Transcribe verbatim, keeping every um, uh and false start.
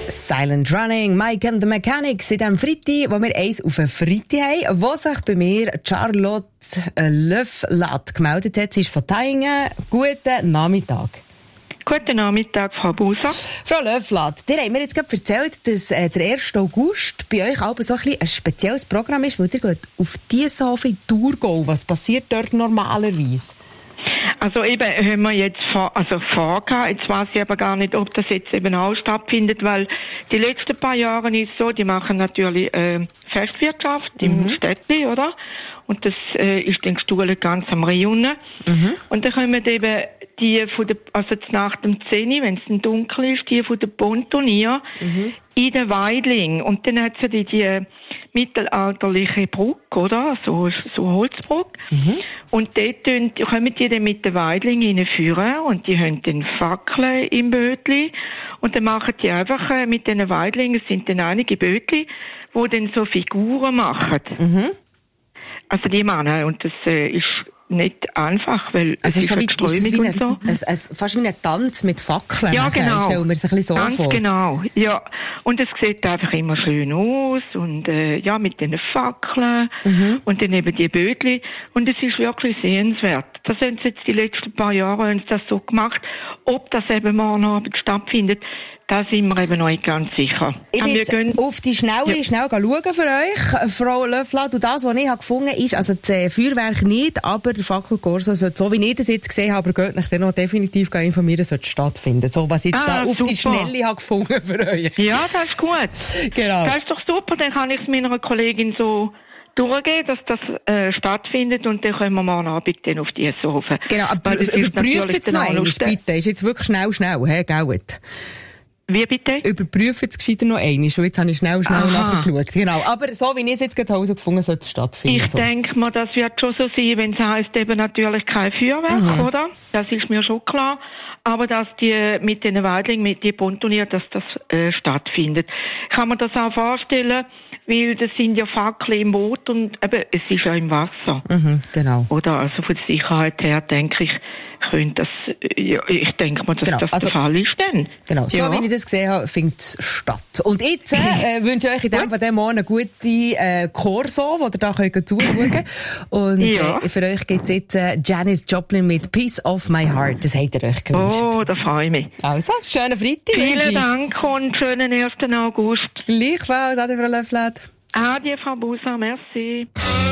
Silent Running, Mike and the Mechanics in diesem Freitag, wo wir eins auf einen Freitag haben, wo sich bei mir Charlotte Löfflat gemeldet hat. Sie ist von Taingen. Guten Nachmittag. Guten Nachmittag, Frau Buser. Frau Löfflat, dir haben mir jetzt gerade erzählt, dass äh, der erste August bei euch aber so ein, bisschen ein spezielles Programm ist, weil ihr geht auf die Sache in Thurgau. Was passiert dort normalerweise? Also eben haben wir jetzt vor, also vorgehabt, jetzt weiß ich aber gar nicht, ob das jetzt eben auch stattfindet, weil die letzten paar Jahre ist so, die machen natürlich äh, Festwirtschaft im mhm. Städtli, oder? Und das äh, ist den Stuhl ganz am Rhein. Mhm. Und dann kommen eben die von der, also nach dem zehn, wenn es dann dunkel ist, die von der Pontonier mhm. in den Weidling. Und dann hat sie die, die mittelalterliche Brücke, oder? So, so Holzbrücke. Mhm. Und dort kommen die dann mit den Weidling reinführen und die haben dann Fackeln im Bötli. Und dann machen die einfach äh, mit den Weidlingen, es sind dann einige Bötli, die dann so Figuren machen. Mhm. Also die Männer, und das äh, ist nicht einfach, weil also es ist, so wie, ist wie und ein, so. ein, ein, fast wie ein Tanz mit Fackeln. Ja, nachher. genau. Stellen wir es ein bisschen so Ganz vor. genau, ja. Und es sieht einfach immer schön aus und äh, ja, mit den Fackeln mhm. und dann eben die Bötli. Und es ist wirklich sehenswert. Das haben sie jetzt die letzten paar Jahre haben sie das so gemacht. Ob das eben morgen Abend stattfindet, da sind wir eben noch nicht ganz sicher. Ich bin jetzt gehen, auf die Schnelle ja. schnell schauen für euch, Frau Löfflat. Und das, was ich habe gefunden habe, ist, also das Feuerwerk nicht, aber der Fackelkorso sollte, so wie ich das jetzt gesehen habe, aber geht nicht, dann noch definitiv informieren, sollte stattfinden. So, was ich jetzt ah, da auf super. die Schnelle habe gefunden für euch. Ja, das ist gut. Genau. Das ist doch super, dann kann ich es meiner Kollegin so durchgehen, dass das äh, stattfindet und dann können wir morgen Abend dann auf die Sofa. Genau, aber überprüfen es noch einmal, bitte. Ist jetzt wirklich schnell, schnell, hä, gell? Wie bitte? Überprüfen es gescheiter noch einmal, weil jetzt habe ich schnell, schnell Aha. nachgeschaut. Genau. Aber so wie ich es jetzt gerade herausgefunden habe, sollte es stattfinden. Ich so. denke mal, das wird schon so sein, wenn es heisst, eben natürlich kein Feuerwerk, mhm. oder? Das ist mir schon klar. Aber dass die mit den Weidlingen, mit den Pontonier, dass das äh, stattfindet. Kann man das auch vorstellen, weil das sind ja Fackeln im Boot und eben, es ist ja im Wasser. Mhm, genau. Oder? Also von der Sicherheit her denke ich, könnte das, ja, ich denke mal, dass genau. das also, der Fall ist dann. Genau, so ja. wie ich das gesehen habe, findet es statt. Und jetzt äh, wünsche ich euch in dem von dem Morgen eine gute äh, Corso, wo ihr da könnt zuschauen könnt. Und ja. äh, für euch gibt es jetzt äh, Janis Joplin mit Piece of My Heart. Das habt ihr euch gewünscht. Oh, da freue ich mich. Also, schönen Freitag. Vielen Dank und schönen ersten August. Gleichfalls, Adi, Frau Löfflat. Adi, Frau Buser, merci.